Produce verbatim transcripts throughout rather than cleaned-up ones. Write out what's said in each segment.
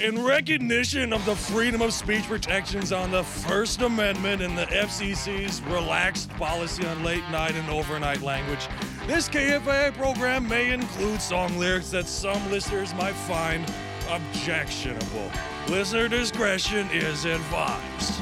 In recognition of the freedom of speech protections on the First Amendment and the F C C's relaxed policy on late night and overnight language, this K F A I program may include song lyrics that some listeners might find objectionable. Listener discretion is advised.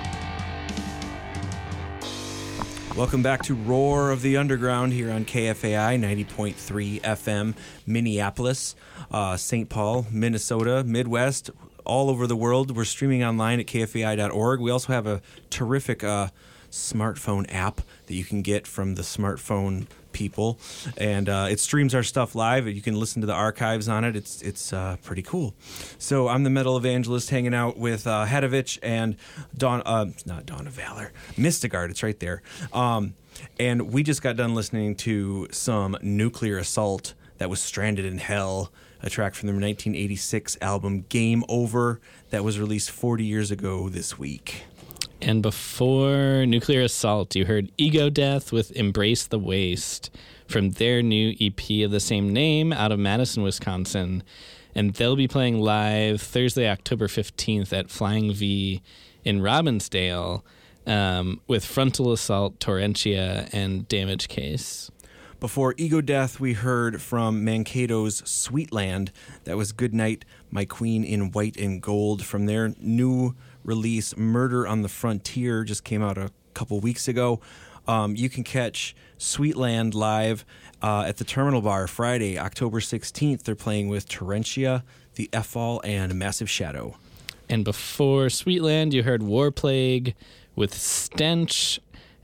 Welcome back to Roar of the Underground here on K F A I ninety point three F M, Minneapolis, uh, Saint Paul, Minnesota, Midwest, all over the world. We're streaming online at K F A I dot org. We also have a terrific uh, smartphone app that you can get from the smartphone people, and uh, it streams our stuff live. You can listen to the archives on it. It's it's uh, pretty cool. So I'm the metal evangelist hanging out with uh, Hadovich and Dawn, uh, not Dawn of Valor, Mystigard. It's right there. Um, and we just got done listening to some Nuclear Assault that was Stranded in Hell, a track from their nineteen eighty-six album Game Over that was released forty years ago this week. And before Nuclear Assault, you heard Ego Death with Embrace the Waste from their new E P of the same name out of Madison, Wisconsin. And they'll be playing live Thursday, October fifteenth at Flying V in Robbinsdale um, with Frontal Assault, Torrentia, and Damage Case. Before Ego Death, we heard from Mankato's Sweetland. That was Goodnight, My Queen in White and Gold from their new release, Murder on the Frontier, just came out a couple weeks ago. Um, you can catch Sweetland live uh, at the Terminal Bar Friday, October sixteenth. They're playing with Torrentia, The F-All, and Massive Shadow. And before Sweetland, you heard Warplague with Stench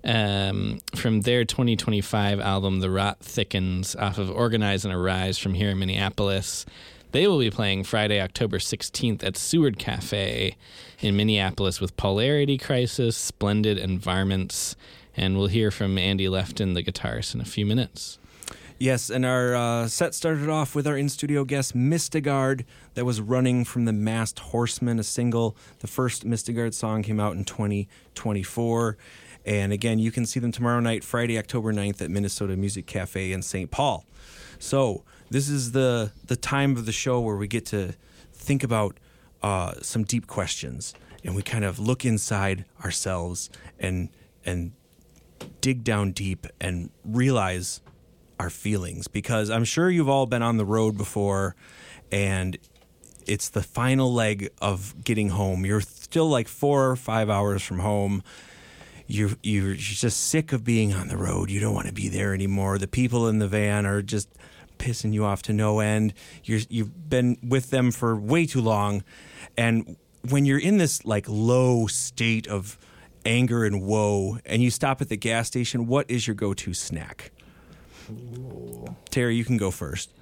um, from their twenty twenty-five album, The Rot Thickens, off of Organize and Arise from here in Minneapolis. They will be playing Friday, October sixteenth at Seward Cafe in Minneapolis with Polarity Crisis, Splendid Environments, and we'll hear from Andy Lefton, the guitarist, in a few minutes. Yes, and our uh, set started off with our in-studio guest, Mystigard, that was Running from the Masked Horseman, a single. The first Mystigard song came out in twenty twenty-four. And again, you can see them tomorrow night, Friday, October ninth at Minnesota Music Cafe in Saint Paul. So this is the the time of the show where we get to think about uh, some deep questions, and we kind of look inside ourselves and and dig down deep and realize our feelings, because I'm sure you've all been on the road before, and it's the final leg of getting home. You're still like four or five hours from home. You're, you're just sick of being on the road. You don't want to be there anymore. The people in the van are just pissing you off to no end. You're, you've been with them for way too long. And when you're in this like low state of anger and woe and you stop at the gas station, what is your go-to snack? Ooh. Terry, you can go first.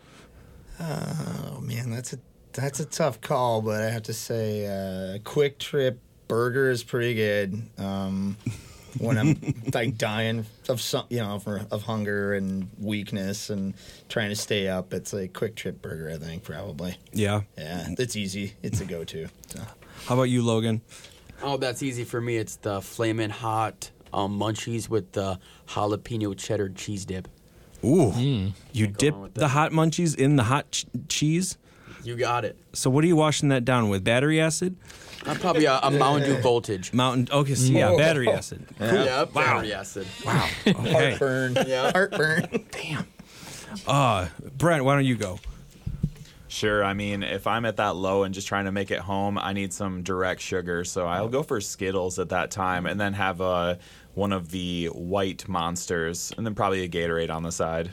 Oh, man, that's a that's a tough call, but I have to say uh, Quick Trip burger is pretty good. Um, when I'm like dying of some, you know, for, of hunger and weakness and trying to stay up, it's like Quick Trip burger, I think, probably. Yeah. Yeah, it's easy. It's a go-to. So. How about you, Logan? Oh, that's easy for me. It's the Flamin' Hot um, Munchies with the jalapeno cheddar cheese dip. Ooh. Mm. You dip the hot munchies in the hot ch- cheese? You got it. So what are you washing that down with? Battery acid? Uh, probably a, a Mountain Dew Voltage. Mountain. Okay, so yeah, battery acid. Cool. Yeah, battery wow. acid. Wow. Okay. Heartburn. Yeah. Heartburn. Damn. Uh, Brent, why don't you go? Sure. I mean, if I'm at that low and just trying to make it home, I need some direct sugar. So I'll go for Skittles at that time and then have a, one of the white monsters and then probably a Gatorade on the side.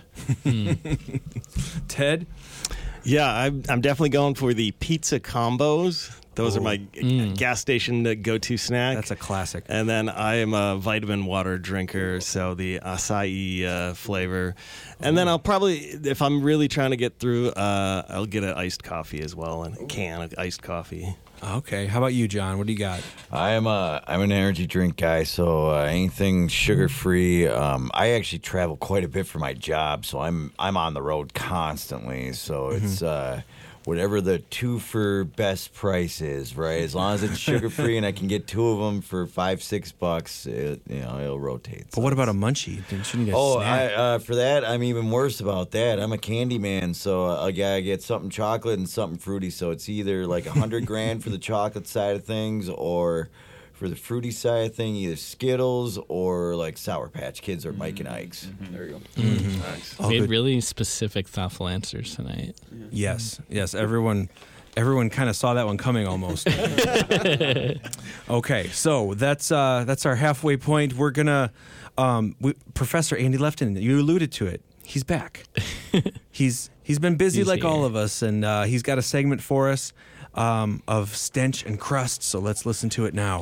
Ted? Yeah, I'm, I'm definitely going for the pizza combos. Those oh. are my mm. gas station go-to snack. That's a classic. And then I am a vitamin water drinker, so the acai uh, flavor. And then I'll probably, if I'm really trying to get through, uh, I'll get an iced coffee as well, and a can of iced coffee. Okay. How about you, John? What do you got? I am a, I'm an energy drink guy, so uh, anything sugar-free. Um, I actually travel quite a bit for my job, so I'm I'm on the road constantly. So mm-hmm. it's uh, whatever the two for best price is, right? As long as it's sugar free and I can get two of them for five, six bucks, it, you know, it'll rotate. But what about a munchie? Didn't you need a Oh, snack? I, uh, for that, I'm even worse about that. I'm a candy man, so uh, I gotta get something chocolate and something fruity. So it's either like a hundred grand for the chocolate side of things, or for the fruity side of thing, either Skittles or like Sour Patch Kids or Mike and Ike's. Mm-hmm. There you go. Mm-hmm. Nice. All We had good. really specific, thoughtful answers tonight. Yes, yes. Everyone, everyone kind of saw that one coming almost. Okay, so that's uh, that's our halfway point. We're gonna, um, we, Professor Andy Lefton. You alluded to it. He's back. he's he's been busy He's like all here. of us, and uh, he's got a segment for us um, of stench and crust. So let's listen to it now.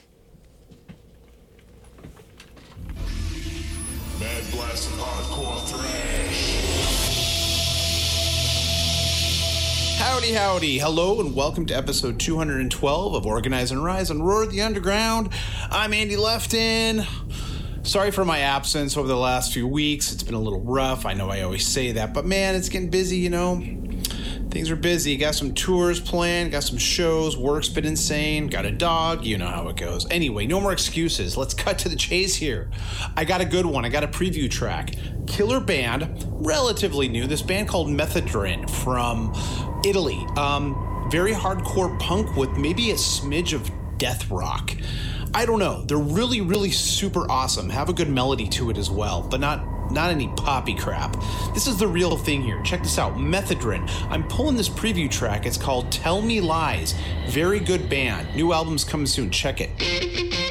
Mad Blast of Hardcore Thrash. Howdy, howdy. Hello, and welcome to episode two hundred twelve of Organize and Rise on Roar the Underground. I'm Andy Lefton. Sorry for my absence over the last few weeks. It's been a little rough. I know I always say that, but man, it's getting busy, you know. Things are busy. Got some tours planned, got some shows, work's been insane, got a dog, you know how it goes. Anyway, no more excuses. Let's cut to the chase here. I got a good one. I got a preview track. Killer band, relatively new. This band called Methadrin from Italy. Um, very hardcore punk with maybe a smidge of death rock. I don't know. They're really, really super awesome. Have a good melody to it as well, but not not any poppy crap. This is the real thing here. Check this out. Methadrin. I'm pulling this preview track. It's called Tell Me Lies. Very good band. New album's coming soon. Check it.